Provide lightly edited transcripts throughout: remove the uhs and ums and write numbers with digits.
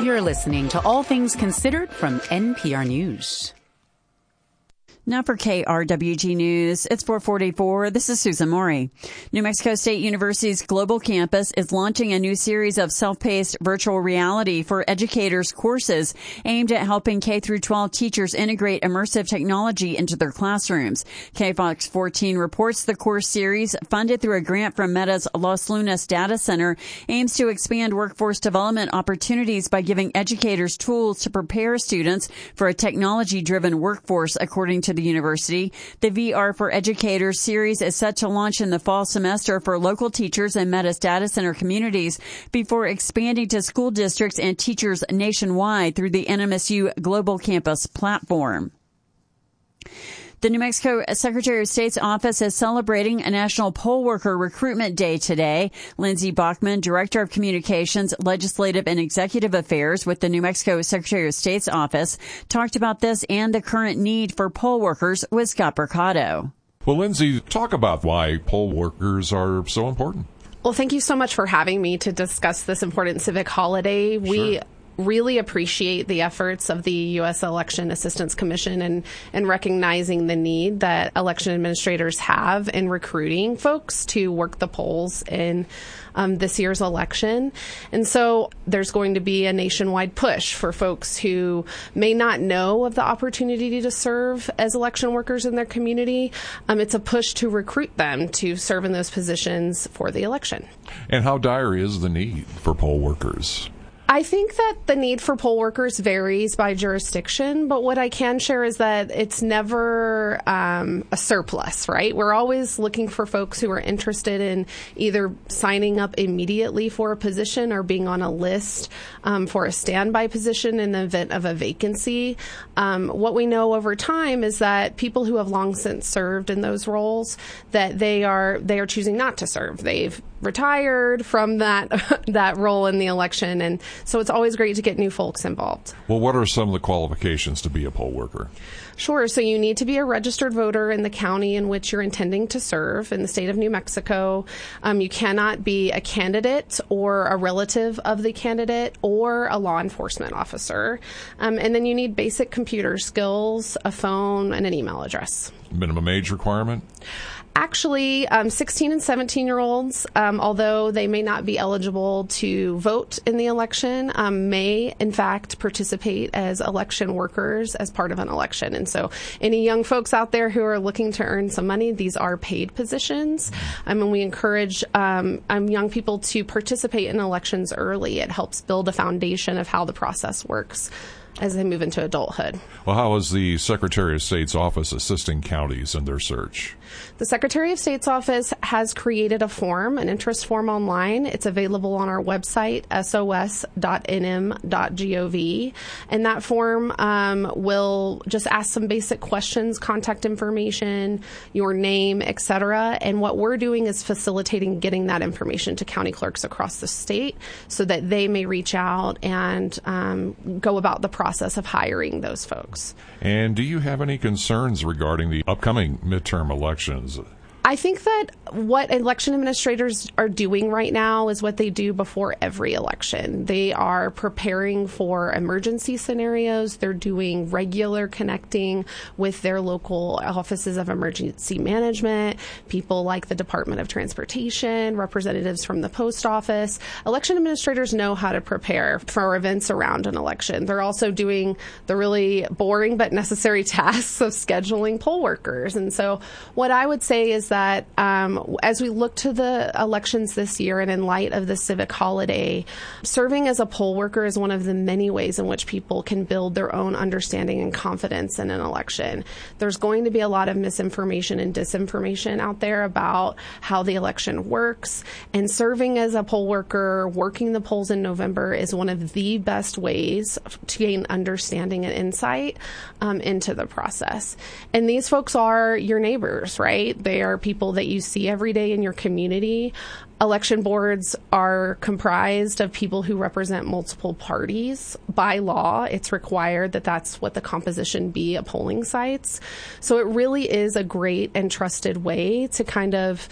You're listening to All Things Considered from NPR News. Now for KRWG News, it's 4:44. This is Susan Maury. New Mexico State University's Global Campus is launching a new series of self-paced virtual reality for educators courses aimed at helping K-12 teachers integrate immersive technology into their classrooms. KFOX 14 reports the course series, funded through a grant from Meta's Los Lunas Data Center, aims to expand workforce development opportunities by giving educators tools to prepare students for a technology-driven workforce, according to the university. The VR for Educators series is set to launch in the fall semester for local teachers and Meta's data center communities before expanding to school districts and teachers nationwide through the NMSU Global Campus platform. The New Mexico Secretary of State's office is celebrating a National Poll Worker Recruitment Day today. Lindsey Bachman, Director of Communications, Legislative and Executive Affairs with the New Mexico Secretary of State's office, talked about this and the current need for poll workers with Scott Mercado. Well, Lindsey, talk about why poll workers are so important. Well, thank you so much for having me to discuss this important civic holiday. Sure. We really appreciate the efforts of the U.S. Election Assistance Commission and recognizing the need that election administrators have in recruiting folks to work the polls in this year's election. And so there's going to be a nationwide push for folks who may not know of the opportunity to serve as election workers in their community. It's a push to recruit them to serve in those positions for the election. And how dire is the need for poll workers? I think that the need for poll workers varies by jurisdiction, but what I can share is that it's never a surplus, right? We're always looking for folks who are interested in either signing up immediately for a position or being on a list for a standby position in the event of a vacancy. What we know over time is that people who have long since served in those roles, that they are choosing not to serve. They've retired from that role in the election, and so it's always great to get new folks involved. Well, what are some of the qualifications to be a poll worker? Sure. So you need to be a registered voter in the county in which you're intending to serve in the state of New Mexico. You cannot be a candidate or a relative of the candidate or a law enforcement officer. And then you need basic computer skills, a phone, and an email address. Minimum age requirement? Actually, 16 and 17-year-olds, although they may not be eligible to vote in the election, may, in fact, participate as election workers as part of an election. And so any young folks out there who are looking to earn some money, these are paid positions. And we encourage young people to participate in elections early. It helps build a foundation of how the process works as they move into adulthood. Well, how is the Secretary of State's office assisting counties in their search? The Secretary of State's office has created a form, an interest form online. It's available on our website, sos.nm.gov. And that form will just ask some basic questions, contact information, your name, etc. And what we're doing is facilitating getting that information to county clerks across the state so that they may reach out and go about the process of hiring those folks. And do you have any concerns regarding the upcoming midterm elections? I think that what election administrators are doing right now is what they do before every election. They are preparing for emergency scenarios. They're doing regular connecting with their local offices of emergency management, people like the Department of Transportation, representatives from the post office. Election administrators know how to prepare for events around an election. They're also doing the really boring but necessary tasks of scheduling poll workers. And so what I would say is that as we look to the elections this year and in light of the civic holiday, serving as a poll worker is one of the many ways in which people can build their own understanding and confidence in an election. There's going to be a lot of misinformation and disinformation out there about how the election works, and serving as a poll worker, working the polls in November is one of the best ways to gain understanding and insight into the process. And these folks are your neighbors, right? They are people that you see every day in your community. Election boards are comprised of people who represent multiple parties. By law, it's required that that's what the composition be at polling sites. So it really is a great and trusted way to kind of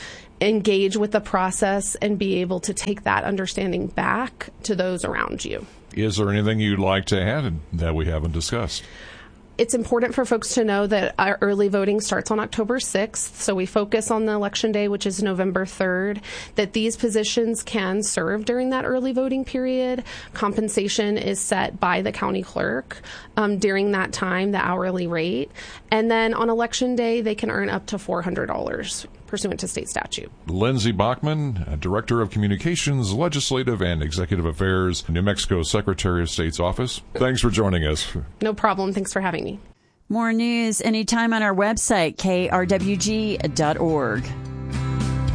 engage with the process and be able to take that understanding back to those around you. Is there anything you'd like to add that we haven't discussed? It's important for folks to know that our early voting starts on October 6th, so we focus on the election day, which is November 3rd, that these positions can serve during that early voting period. Compensation is set by the county clerk during that time, the hourly rate. And then on election day, they can earn up to $400 pursuant to state statute. Lindsay Bachman, Director of Communications, Legislative and Executive Affairs, New Mexico Secretary of State's Office. Thanks for joining us. No problem. Thanks for having me. More news anytime on our website, krwg.org.